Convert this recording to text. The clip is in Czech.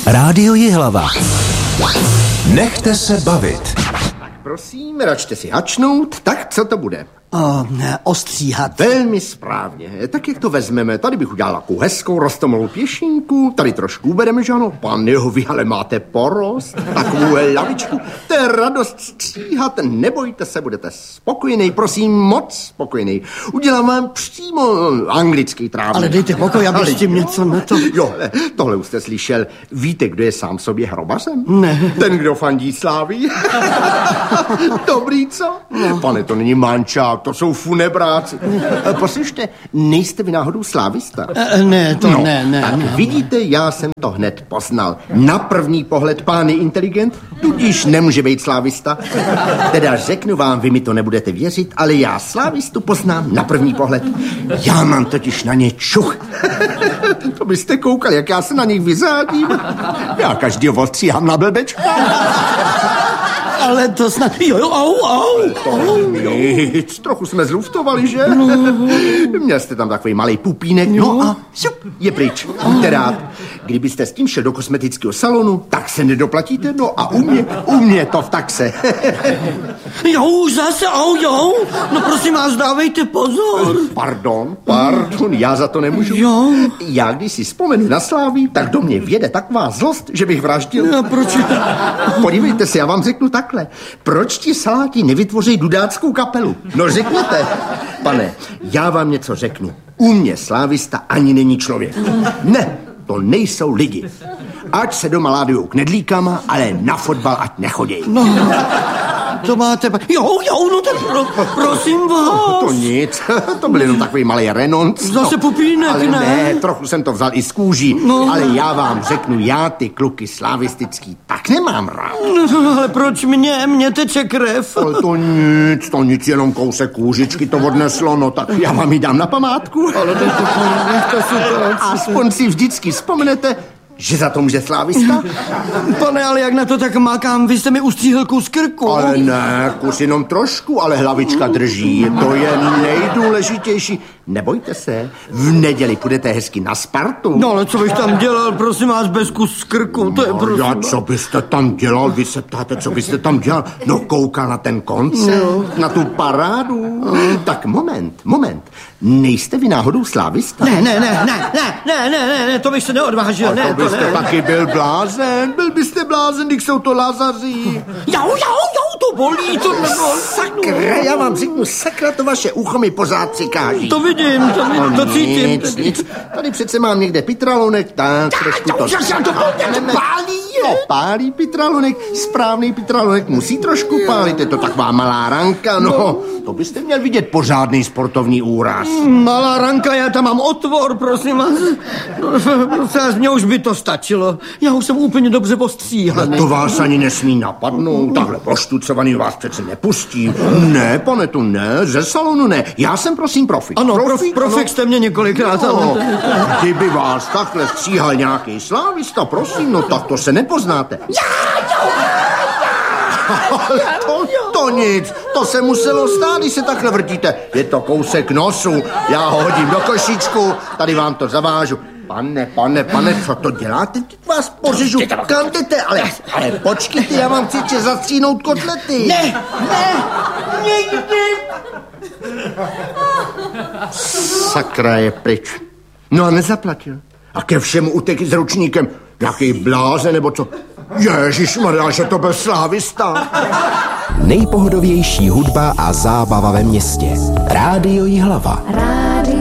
Rádio Jihlava. Nechte se bavit. Prosím, račte si hačnout, tak co to bude? Ostříhat. Velmi správně. Tak jak to vezmeme? Tady bych udělal takovou hezkou rostomilou pěšinku, tady trošku ubereme, že ano? Pane, vy ale máte porost, takovou lavičku. To je radost stříhat, nebojte se, budete spokojený, prosím, moc spokojený. Udělám vám přímo anglický trávník. Ale dejte pokoj, aby s tím něco na to... Jo, tohle už jste slyšel. Víte, kdo je sám sobě hrobařem? Ne. Ten, kdo fandí Slávii. Dobrý, co? No. Pane, to není mančák, to jsou funebráci. Poslyšte, nejste vy náhodou slávista? Ne, to ne. Tak vidíte, já jsem to hned poznal. Na první pohled pán je inteligent, tudíž nemůže být slávista. Teda řeknu vám, vy mi to nebudete věřit, ale já slávistu poznám na první pohled. Já mám totiž na ně čuch. To byste koukali, jak já se na nich vyzádím. Já každýho ostříhám na blbečka. Ale to snad... To nic, trochu jsme zluftovali, že? Měl jste tam takový malej pupínek, no a šup, je pryč. Teda, kdybyste s tím šel do kosmetického salonu, tak se nedoplatíte, no a u mě to v taxe. Už zase, no prosím vás, dávejte pozor. Pardon, já za to nemůžu. Jo. Já když si vzpomenu na Slávii, tak do mě vjede taková zlost, že bych vraždil. No, proč? Podívejte se, já vám řeknu takhle. Proč ti saláti nevytvoří dudáckou kapelu? No řekněte. Pane, já vám něco řeknu. U mě slávista ani není člověk. Ne, to nejsou lidi. Ať se doma ládujou knedlíkama, ale na fotbal ať nechodějí. No, to máte... No tak prosím vás. To nic, to byl jenom takový malý renonc. Zase pupínek, ale ne? Trochu jsem to vzal i z kůží. No. Ale já vám řeknu, já ty kluky slavistický tak nemám rád. No, ale proč mě teče krev? Ale to nic, jenom kousek kůžičky to odneslo, no tak já vám ji dám na památku. Ale to situace. Aspoň si vždycky vzpomenete, že za to může slávista? Pane, ale jak na to tak makám, vy jste mi ustříhl kus krku. Ale ne, kus jenom trošku, ale hlavička drží. To je nejdůležitější. Nebojte se, v neděli půjdete hezky na Spartu. No ale co bych tam dělal, prosím vás, bez kus krku, to je prosím. No, co byste tam dělal, vy se ptáte, co byste tam dělal? No koukal na ten koncert, na tu parádu. Tak moment, nejste vy náhodou slávista? Ne, to bych se neodvážil. A to byste taky byl blázen, byl blázen, když jsou to Lázaři. To bolí, to nebolí. Sakra, já vám řeknu, sakra, to vaše ucho mi pořád přikáží. To vidím, to cítím. Nic. Tady přece mám někde pitralonek, tak trošku to pálí. No, pálí pitralonek, správný pitralonek musí trošku pálit, je to taková malá ranka, no. To byste měl vidět pořádný sportovní úraz. Malá ranka, já tam mám otvor, prosím vás. Z mě už by to stačilo. Já už jsem úplně dobře postříhaný. To vás ani nesmí napadnout, takhle poštucovaný vás přece nepustí. Ne, pane, tu ne, ze salonu ne. Já jsem prosím profik. Ano, profik jste mě několikrát. No, kdyby vás takhle stříhal nějaký slávista, prosím, no tak to se nepoznáte. To nic, to se muselo stát, když se takhle vrtíte. Je to kousek nosu, já ho hodím do košíčku, tady vám to zavážu. Pane, co to děláte? Vás pořežu, kam jdete? Ale počkejte, já vám chci zastříhnout kotlety. Ne. Sakra, je pryč. No a nezaplatil. A ke všemu utekl s ručníkem. Jaký bláze, nebo co? Ježišmarja, že to byl slávista. Nejpohodovější hudba a zábava ve městě. Rádio Jihlava.